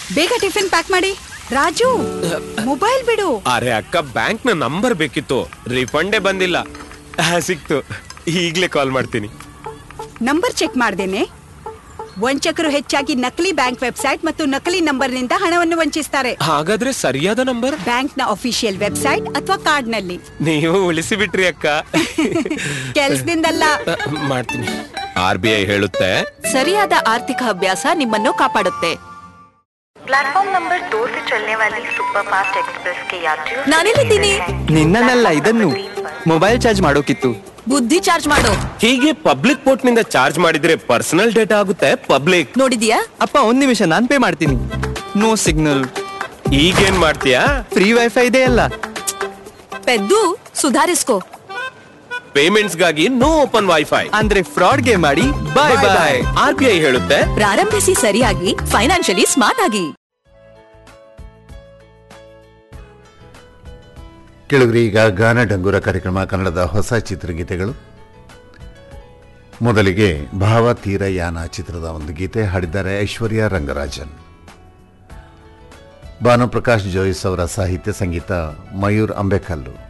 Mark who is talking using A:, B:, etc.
A: ಬೇಗ tiffin pack ಮಾಡಿ. Raju, mobile ಬಿಡು.
B: ಅರೆ ಅಕ್ಕ, ಬ್ಯಾಂಕ್ ನ ನಂಬರ್ ಬೇಕಿತ್ತು, ರಿಫಂಡೇ ಬಂದಿಲ್ಲ. ಸಿಕ್ತು, ಈಗ್ಲೇ ಕಾಲ್ ಮಾಡ್ತೀನಿ.
A: ನಂಬರ್ ಚೆಕ್ ಮಾಡ್ದೇನೆ? ವಂಚಕರು ಹೆಚ್ಚಾಗಿ ನಕಲಿ ಬ್ಯಾಂಕ್ ವೆಬ್ಸೈಟ್ ಮತ್ತು ನಕಲಿ ನಂಬರ್ ನಿಂದ ಹಣವನ್ನು ವಂಚಿಸ್ತಾರೆ.
B: ಹಾಗಾದ್ರೆ ಸರಿಯಾದ ನಂಬರ್
A: ಬ್ಯಾಂಕ್ ನ ಅಫಿಷಿಯಲ್ ವೆಬ್ಸೈಟ್ ಅಥವಾ ಕಾರ್ಡ್ ನಲ್ಲಿ.
B: ನೀವು ಉಳಿಸಿ ಬಿಟ್ರಿ ಅಕ್ಕ.
A: ಕೆಲ್ಸದಿಂದಲ್ಲ.
B: ಮಾಡ್ತೀನಿ. RBI ಹೇಳುತ್ತೆ,
C: ಸರಿಯಾದ ಆರ್ಥಿಕ ಅಭ್ಯಾಸ ನಿಮ್ಮನ್ನು ಕಾಪಾಡುತ್ತೆ.
D: प्लेटफॉर्म नंबर 2 से चलने वाली सुपरफास्ट एक्सप्रेस के यात्रियों
C: ನಾನೆಲ್ಲಿದ್ದೀನಿ?
E: ನಿನ್ನನ್ನೆಲ್ಲ, ಇದನ್ನು ಮೊಬೈಲ್ ಚಾರ್ಜ್ ಮಾಡೋಕಿತ್ತು.
C: ಬುದ್ಧಿ ಚಾರ್ಜ್ ಮಾಡು.
B: ಹೀಗೆ ಪಬ್ಲಿಕ್ ಪೋರ್ಟ್ ನಿಂದ ಚಾರ್ಜ್ ಮಾಡಿದ್ರೆ ಪರ್ಸನಲ್ ಡೇಟಾ ಆಗುತ್ತೆ ಪಬ್ಲಿಕ್.
C: ನೋಡಿದ್ಯಾ?
E: ಅಪ್ಪ, ಒಂದ್ ನಿಮಿಷ, ನಾನ್ ಪೇ ಮಾಡ್ತೀನಿ. No signal.
B: ಈಗೇನ್ ಮಾಡ್ತೀಯಾ?
E: ಫ್ರೀ ವೈಫೈ ಇದೆ ಅಲ್ಲ.
C: ಪೆದ್ದು ಸುಧಾರಿಸ್ಕೋ.
B: ಪೇಮೆಂಟ್ಸ್ ಗಾಗಿ ನೋ ಓಪನ್ ವೈಫೈ
E: ಅಂದ್ರೆ ಫ್ರಾಡ್ಗೆ ಮಾಡಿ ಬಾಯ್ ಬಾಯ್.
B: RBI ಹೇಳುತ್ತೆ,
C: ಪ್ರಾರಂಭಿಸಿ ಸರಿಯಾಗಿ, ಫೈನಾನ್ಷಿಯಲಿ ಸ್ಮಾರ್ಟ್ ಆಗಿ.
F: ಕೇಳುಗರಿ, ಈಗ ಗಾನ ಡಂಗೂರ ಕಾರ್ಯಕ್ರಮ, ಕನ್ನಡದ ಹೊಸ ಚಿತ್ರಗೀತೆಗಳು. ಮೊದಲಿಗೆ ಭಾವತೀರಯಾನ ಚಿತ್ರದ ಒಂದು ಗೀತೆ ಹಾಡಿದ್ದಾರೆ ಐಶ್ವರ್ಯ ರಂಗರಾಜನ್. ಭಾನುಪ್ರಕಾಶ್ ಜೋಯಿಸ್ ಅವರ ಸಾಹಿತ್ಯ, ಸಂಗೀತ ಮಯೂರ್ ಅಂಬೇಕಲ್ಲು.